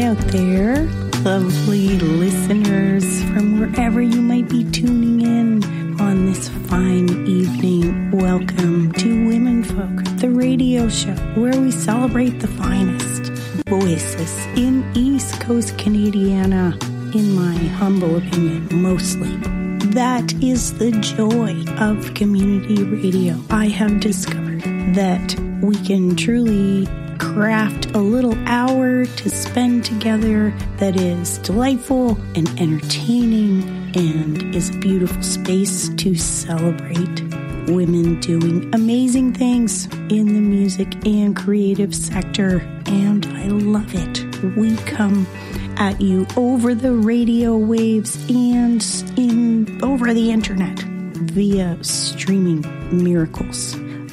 out there, lovely listeners from wherever you might be tuning in on this fine evening. Welcome to Women Folk, the radio show where we celebrate the finest voices in East Coast Canadiana, in my humble opinion, mostly. That is the joy of community radio. I have discovered that we can truly craft a little hour to spend together that is delightful and entertaining and is a beautiful space to celebrate women doing amazing things in the music and creative sector. And I love it. We come at you over the radio waves and over the internet via streaming miracles.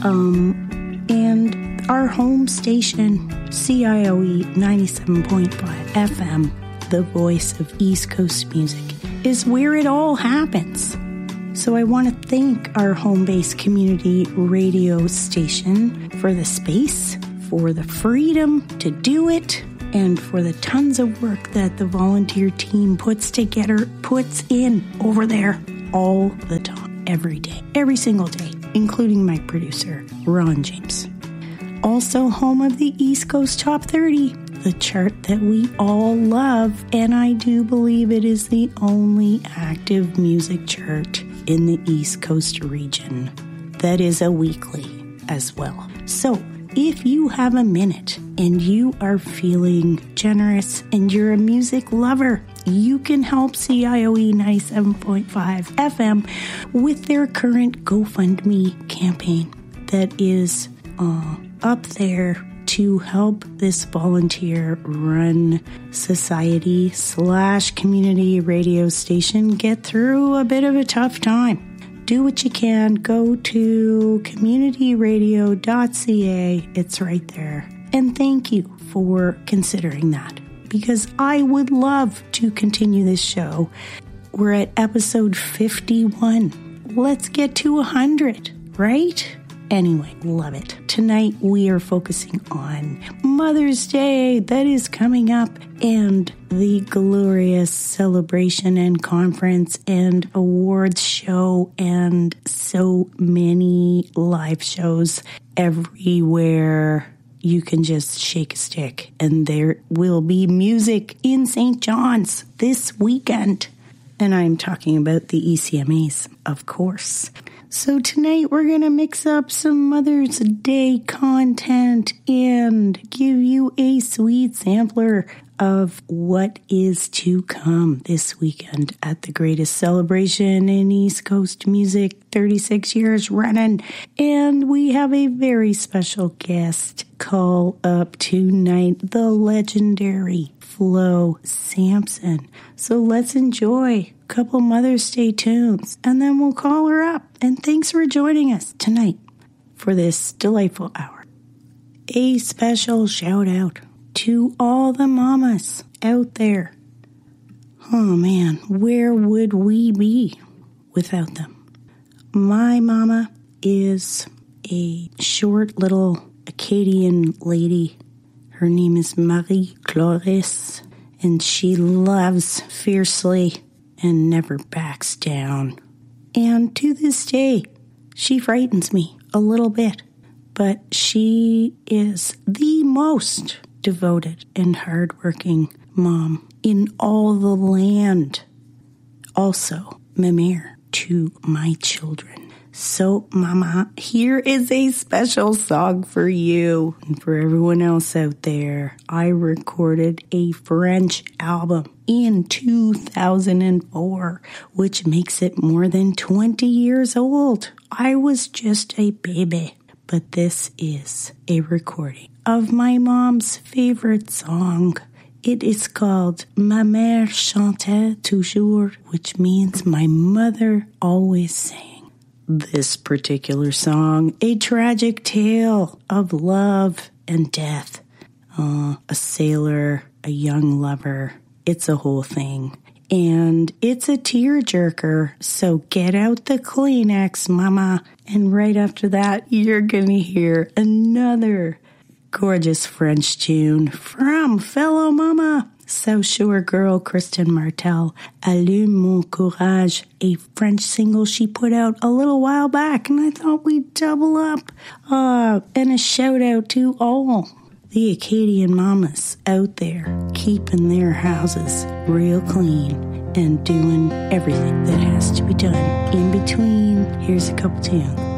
And our home station, CIOE 97.5 FM, the voice of East Coast music, is where it all happens. So I want to thank our home-based community radio station for the space, for the freedom to do it, and for the tons of work that the volunteer team puts in over there all the time, every day, every single day, including my producer, Ron James. Also home of the East Coast Top 30, the chart that we all love, and I do believe it is the only active music chart in the East Coast region that is a weekly as well. So, if you have a minute and you are feeling generous and you're a music lover, you can help CIOE 97.5 FM with their current GoFundMe campaign that is up there to help this volunteer-run society/community radio station get through a bit of a tough time. Do what you can. Go to communityradio.ca. It's right there. And thank you for considering that, because I would love to continue this show. We're at episode 51. Let's get to 100, right? Anyway, love it. Tonight we are focusing on Mother's Day that is coming up, and the glorious celebration and conference and awards show and so many live shows everywhere. You can just shake a stick and there will be music in St. John's this weekend. And I'm talking about the ECMAs, of course. So tonight we're going to mix up some Mother's Day content and give you a sweet sampler of what is to come this weekend at the greatest celebration in East Coast music, 36 years running. And we have a very special guest call up tonight, the legendary Flo Sampson. So let's enjoy a couple Mother's Day tunes and then we'll call her up. And thanks for joining us tonight for this delightful hour. A special shout out to all the mamas out there. Oh man, where would we be without them? My mama is a short little Acadian lady. Her name is Marie Cloris, and she loves fiercely and never backs down. And to this day, she frightens me a little bit, but she is the most devoted and hardworking mom in all the land. Also, ma mère to my children. So, Mama, here is a special song for you and for everyone else out there. I recorded a French album in 2004, which makes it more than 20 years old. I was just a baby, but this is a recording of my mom's favorite song. It is called Ma mère chantait toujours, which means my mother always sang. This particular song, a tragic tale of love and death. A sailor, a young lover. It's a whole thing. And it's a tearjerker, so get out the Kleenex, Mama. And right after that, you're going to hear another gorgeous French tune from fellow mama, South Shore girl Kristen Martel, Allume Mon Courage, a French single she put out a little while back, and I thought we'd double up. And a shout out to all the Acadian mamas out there keeping their houses real clean and doing everything that has to be done in between. Here's a couple tunes.